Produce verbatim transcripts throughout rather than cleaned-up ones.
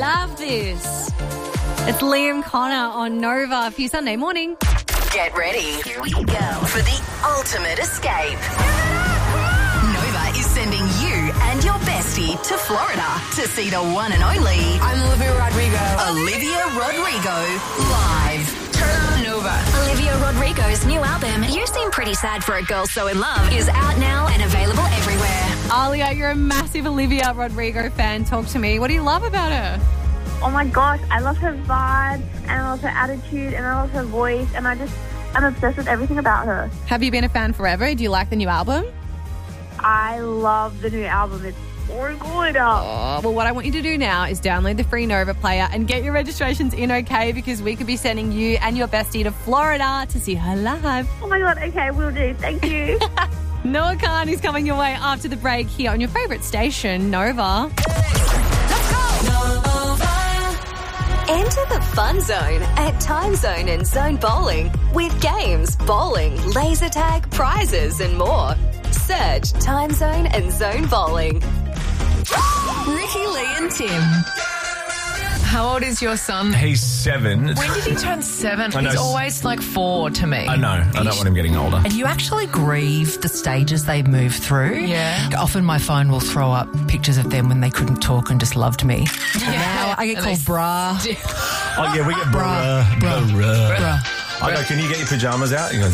love this. It's Liam Connor on Nova for your Sunday morning. Get ready. Here we go for the ultimate escape. Nova is sending you and your bestie to Florida to see the one and only I'm Olivia Rodrigo. Olivia Rodrigo live. Turn on Nova. Olivia Rodrigo's new album, You Seem Pretty Sad for a Girl So In Love, is out now and available everywhere. Alia, you're a massive Olivia Rodrigo fan. Talk to me. What do you love about her? Oh my gosh, I love her vibe and I love her attitude and I love her voice and I just, I'm obsessed with everything about her. Have you been a fan forever? Do you like the new album? I love the new album. It's so good. Oh, well, what I want you to do now is download the free Nova player and get your registrations in, okay? Because we could be sending you and your bestie to Florida to see her live. Oh my God, okay, will do. Thank you. Noah Khan is coming your way after the break here on your favourite station, Nova. Enter the fun zone at Time Zone and Zone Bowling with games, bowling, laser tag, prizes and more. Search Time Zone and Zone Bowling. Ricky, Lee and Tim. How old is your son? He's seven. When did he turn seven? I know. He's always like four to me. I know. I don't want him getting older. And you actually grieve the stages they move through. Yeah. Often my phone will throw up pictures of them when they couldn't talk and just loved me. Yeah. Now I get And called they- brah. Oh, yeah, we get bruh. Bruh. Bruh. Bruh. I go, can you get your pyjamas out? He goes,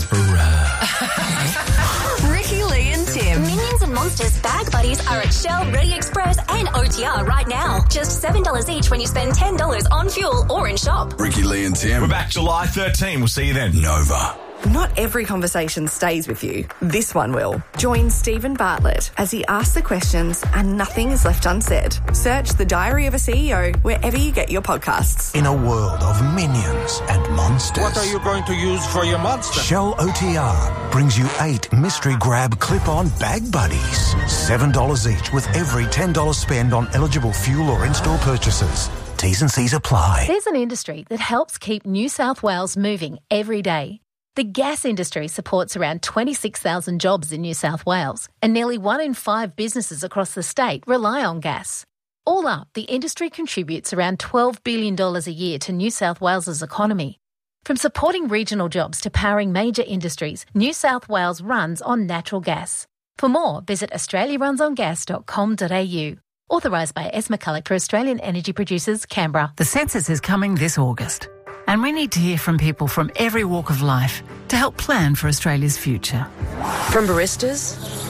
bruh. Ricky, Lee and Tim. Minions and Monsters Bag Buddies are at Shell, Ready Express and O T R right now. Just seven dollars each when you spend ten dollars on fuel or in shop. Ricky, Lee and Tim. We're back July thirteenth. We'll see you then. Nova. Not every conversation stays with you. This one will. Join Stephen Bartlett as he asks the questions and nothing is left unsaid. Search The Diary of a C E O wherever you get your podcasts. In a world of minions and monsters, What are you going to use for your monster? Shell O T R brings you eight mystery grab clip-on bag buddies. seven dollars each with every ten dollars spend on eligible fuel or in-store purchases. T's and C's apply. There's an industry that helps keep New South Wales moving every day. The gas industry supports around twenty-six thousand jobs in New South Wales, and nearly one in five businesses across the state rely on gas. All up, the industry contributes around twelve billion dollars a year to New South Wales's economy. From supporting regional jobs to powering major industries, New South Wales runs on natural gas. For more, visit australia runs on gas dot com dot a u. Authorised by S. McCulloch for Australian Energy Producers, Canberra. The census is coming this August, and we need to hear from people from every walk of life to help plan for Australia's future. From baristas,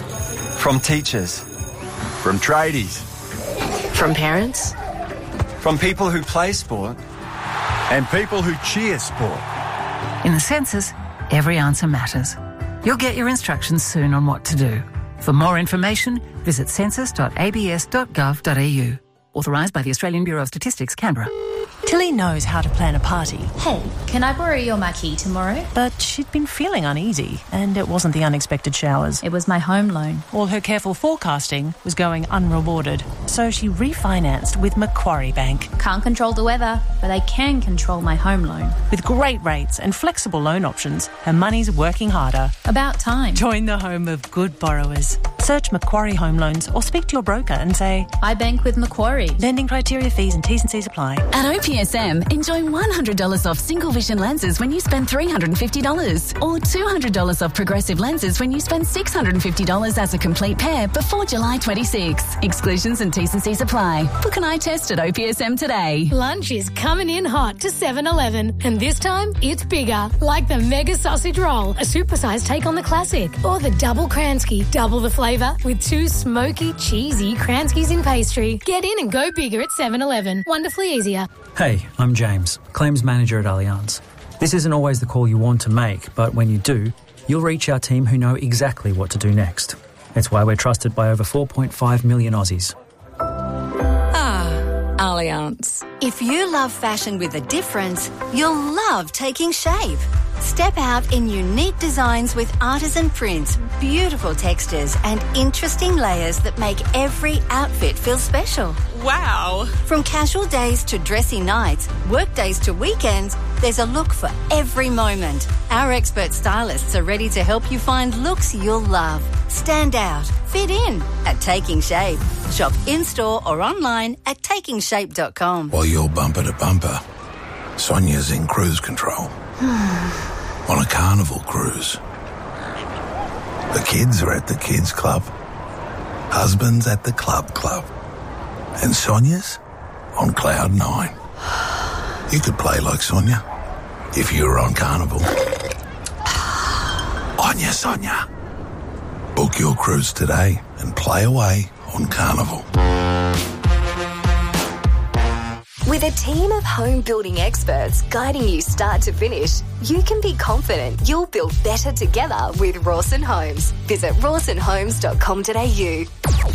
From teachers. From tradies. from parents, From people who play sport. And people who cheer sport. In the census, every answer matters. You'll get your instructions soon on what to do. For more information, visit census dot a b s dot gov dot a u. Authorised by the Australian Bureau of Statistics, Canberra. Tilly knows how to plan a party. Hey, can I borrow your marquee tomorrow? But she'd been feeling uneasy, and it wasn't the unexpected showers. It was my home loan. All her careful forecasting was going unrewarded, so she refinanced with Macquarie Bank. Can't control the weather, but I can control my home loan. With great rates and flexible loan options, her money's working harder. About time. Join the home of good borrowers. Search Macquarie Home Loans or speak to your broker and say, I bank with Macquarie. Lending criteria, fees and T's and C's apply. At O P S M, enjoy one hundred dollars off single vision lenses when you spend three hundred fifty dollars or two hundred dollars off progressive lenses when you spend six hundred fifty dollars as a complete pair before July twenty-sixth. Exclusions and T's and C's apply. Book an eye test at O P S M today. Lunch is coming in hot to seven eleven, and this time it's bigger, like the Mega Sausage Roll, a supersized take on the classic, or the Double Kransky, double the flavour with two smoky, cheesy Kranskys in pastry. Get in and go bigger at seven eleven. Wonderfully easier. Hey, I'm James, Claims Manager at Allianz. This isn't always the call you want to make, but when you do, you'll reach our team who know exactly what to do next. It's why we're trusted by over four point five million Aussies. Ah, Allianz. If you love fashion with a difference, you'll love taking shape. Step out in unique designs with artisan prints, beautiful textures and interesting layers that make every outfit feel special. Wow! From casual days to dressy nights, work days to weekends, there's a look for every moment. Our expert stylists are ready to help you find looks you'll love. Stand out, fit in at Taking Shape. Shop in-store or online at taking shape dot com. While you're bumper to bumper, Sonia's in cruise control. On a carnival cruise. The kids are at the kids club. Husband's at the club club. And Sonia's on cloud nine. You could play like Sonia if you were on Carnival. Onya Sonia. Book your cruise today and play away on Carnival. With a team of home building experts guiding you start to finish, you can be confident you'll build better together with Rawson Homes. Visit rawson homes dot com dot a u.